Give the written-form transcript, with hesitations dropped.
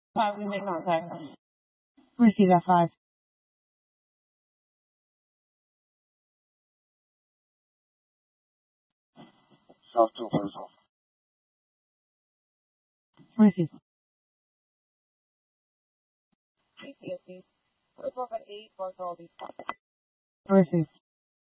5, we make contact. Receive at 5. South 2 for South. Receive. CSC. 12 at 8 for Dolby. Receive.